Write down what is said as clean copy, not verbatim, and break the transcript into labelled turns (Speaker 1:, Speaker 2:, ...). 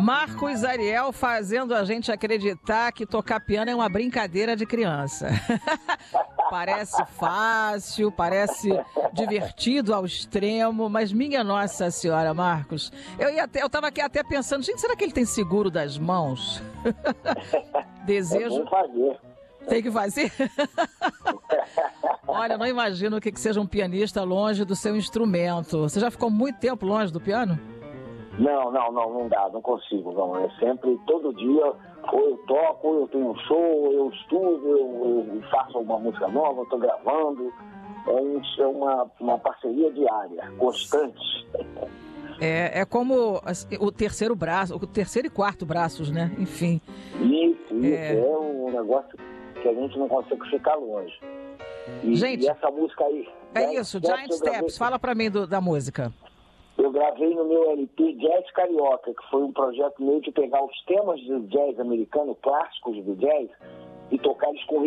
Speaker 1: Marcos Ariel fazendo a gente acreditar que tocar piano é uma brincadeira de criança. Parece fácil, parece divertido ao extremo, mas minha Nossa Senhora, Marcos, eu estava aqui até pensando, gente, será que ele tem seguro das mãos? Desejo...
Speaker 2: É bom fazer.
Speaker 1: Tem que fazer? Olha, não imagino o que seja um pianista longe do seu instrumento. Você já ficou muito tempo longe do piano?
Speaker 2: Não dá, não consigo, não. É sempre, todo dia, ou eu toco, ou eu tenho um show, ou eu estudo, eu faço uma música nova, eu estou gravando. É uma parceria diária, constante.
Speaker 1: É como o terceiro braço, o terceiro e quarto braços, né? Enfim.
Speaker 2: Isso. É um negócio que a gente não consegue ficar longe.
Speaker 1: Gente,
Speaker 2: e essa música aí...
Speaker 1: Giant Steps, fala pra mim da música.
Speaker 2: Eu gravei no meu LP Jazz Carioca, que foi um projeto meu de pegar os temas do jazz americano, clássicos do jazz, e tocar eles com